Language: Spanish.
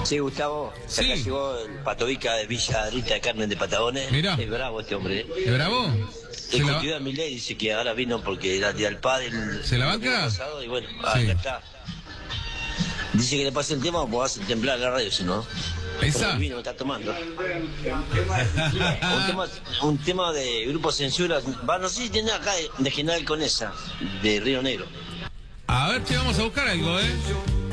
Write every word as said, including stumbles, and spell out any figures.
Sí, Gustavo, Sí. acá llegó el Patovica de Villa Rita de Carmen de Patagones. Mirá. Es bravo este hombre. ¿eh? ¿Es bravo? ¿Se la, Discutió a Milei, dice que ahora vino porque era día del padre. El, ¿Se la el banca? domingo pasado, y bueno, Sí. acá está. Dice que le pase el tema o vas a temblar la radio, si no. ¿Esa? El vino me está tomando. un, tema, un tema de grupo censura. Va, no sé si tiene acá de, de General Conesa, de Río Negro. A ver, che, vamos a buscar algo, ¿eh?